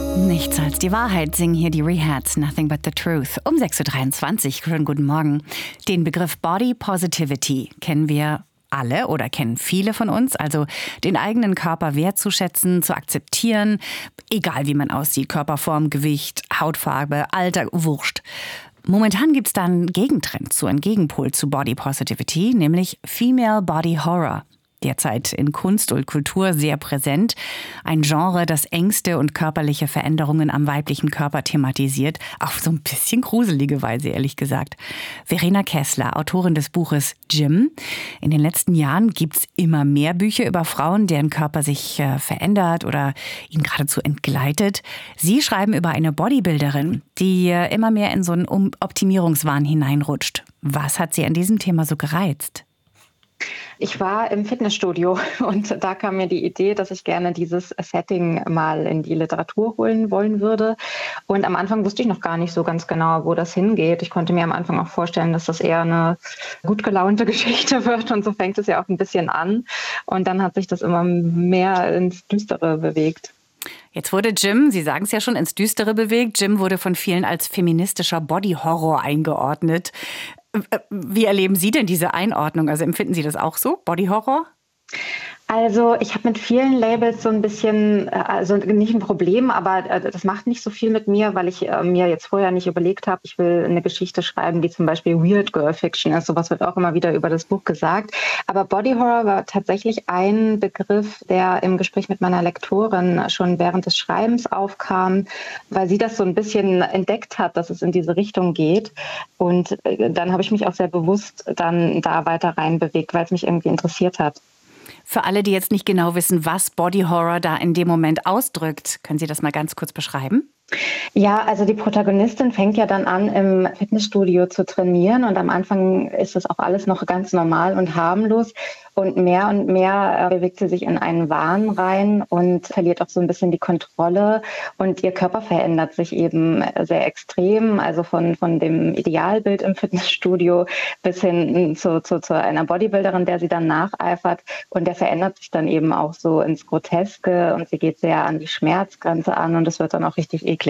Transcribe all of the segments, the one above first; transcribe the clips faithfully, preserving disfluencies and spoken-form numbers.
Nichts als die Wahrheit, singen hier die Rehats, Nothing but the Truth. Um sechs Uhr dreiundzwanzig, schönen guten Morgen. Den Begriff Body Positivity kennen wir alle oder kennen viele von uns. Also den eigenen Körper wertzuschätzen, zu akzeptieren, egal wie man aussieht. Körperform, Gewicht, Hautfarbe, Alter, wurscht. Momentan gibt es da einen Gegentrend zu, einen Gegenpol zu Body Positivity, nämlich Female Body Horror. Derzeit in Kunst und Kultur sehr präsent. Ein Genre, das Ängste und körperliche Veränderungen am weiblichen Körper thematisiert. Auf so ein bisschen gruselige Weise, ehrlich gesagt. Verena Kessler, Autorin des Buches Gym. In den letzten Jahren gibt's immer mehr Bücher über Frauen, deren Körper sich äh, verändert oder ihnen geradezu entgleitet. Sie schreiben über eine Bodybuilderin, die äh, immer mehr in so einen Optimierungswahn hineinrutscht. Was hat sie an diesem Thema so gereizt? Ich war im Fitnessstudio und da kam mir die Idee, dass ich gerne dieses Setting mal in die Literatur holen wollen würde. Und am Anfang wusste ich noch gar nicht so ganz genau, wo das hingeht. Ich konnte mir am Anfang auch vorstellen, dass das eher eine gut gelaunte Geschichte wird und so fängt es ja auch ein bisschen an. Und dann hat sich das immer mehr ins Düstere bewegt. Jetzt wurde Gym, Sie sagen es ja schon, ins Düstere bewegt. Gym wurde von vielen als feministischer Body-Horror eingeordnet. Wie erleben Sie denn diese Einordnung? Also empfinden Sie das auch so, Body-Horror? Also ich habe mit vielen Labels so ein bisschen, also nicht ein Problem, aber das macht nicht so viel mit mir, weil ich mir jetzt vorher nicht überlegt habe, ich will eine Geschichte schreiben, die zum Beispiel Weird Girl Fiction ist. Sowas wird auch immer wieder über das Buch gesagt. Aber Body Horror war tatsächlich ein Begriff, der im Gespräch mit meiner Lektorin schon während des Schreibens aufkam, weil sie das so ein bisschen entdeckt hat, dass es in diese Richtung geht. Und dann habe ich mich auch sehr bewusst dann da weiter reinbewegt, weil es mich irgendwie interessiert hat. Für alle, die jetzt nicht genau wissen, was Body Horror da in dem Moment ausdrückt, können Sie das mal ganz kurz beschreiben? Ja, also die Protagonistin fängt ja dann an, im Fitnessstudio zu trainieren und am Anfang ist das auch alles noch ganz normal und harmlos und mehr und mehr bewegt sie sich in einen Wahn rein und verliert auch so ein bisschen die Kontrolle und ihr Körper verändert sich eben sehr extrem, also von, von dem Idealbild im Fitnessstudio bis hin zu, zu, zu einer Bodybuilderin, der sie dann nacheifert und der verändert sich dann eben auch so ins Groteske und sie geht sehr an die Schmerzgrenze an und es wird dann auch richtig eklig.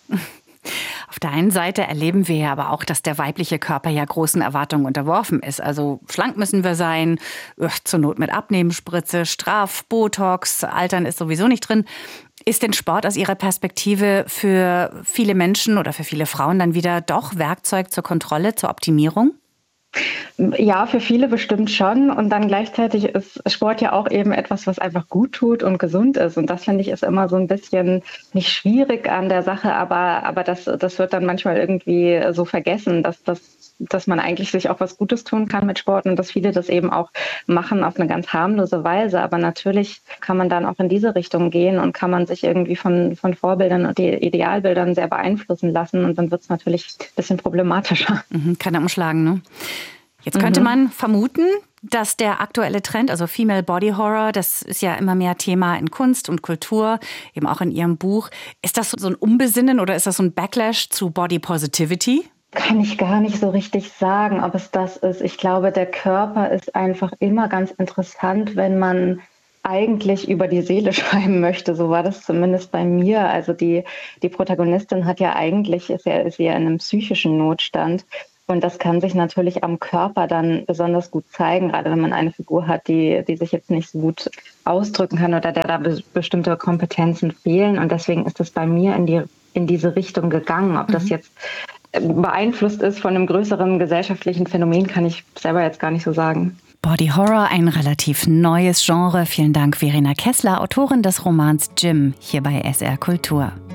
Auf der einen Seite erleben wir ja aber auch, dass der weibliche Körper ja großen Erwartungen unterworfen ist. Also schlank müssen wir sein, zur Not mit Abnehmspritze, Straff, Botox, Altern ist sowieso nicht drin. Ist denn Sport aus Ihrer Perspektive für viele Menschen oder für viele Frauen dann wieder doch Werkzeug zur Kontrolle, zur Optimierung? Ja, für viele bestimmt schon. Und dann gleichzeitig ist Sport ja auch eben etwas, was einfach gut tut und gesund ist. Und das finde ich ist immer so ein bisschen nicht schwierig an der Sache, aber, aber das, das wird dann manchmal irgendwie so vergessen, dass, dass, dass man eigentlich sich auch was Gutes tun kann mit Sport und dass viele das eben auch machen auf eine ganz harmlose Weise. Aber natürlich kann man dann auch in diese Richtung gehen und kann man sich irgendwie von, von Vorbildern und Idealbildern sehr beeinflussen lassen. Und dann wird es natürlich ein bisschen problematischer. Mhm, kann er umschlagen, ne? Jetzt könnte man vermuten, dass der aktuelle Trend, also Female Body Horror, das ist ja immer mehr Thema in Kunst und Kultur, eben auch in Ihrem Buch. Ist das so ein Umbesinnen oder ist das so ein Backlash zu Body Positivity? Kann ich gar nicht so richtig sagen, ob es das ist. Ich glaube, der Körper ist einfach immer ganz interessant, wenn man eigentlich über die Seele schreiben möchte. So war das zumindest bei mir. Also die, die Protagonistin hat ja eigentlich, ist ja, ist ja in einem psychischen Notstand. Und das kann sich natürlich am Körper dann besonders gut zeigen, gerade wenn man eine Figur hat, die, die sich jetzt nicht so gut ausdrücken kann oder der da be- bestimmte Kompetenzen fehlen. Und deswegen ist es bei mir in die, in diese Richtung gegangen. Ob das jetzt beeinflusst ist von einem größeren gesellschaftlichen Phänomen, kann ich selber jetzt gar nicht so sagen. Body Horror, ein relativ neues Genre. Vielen Dank, Verena Kessler, Autorin des Romans Gym, hier bei S R Kultur.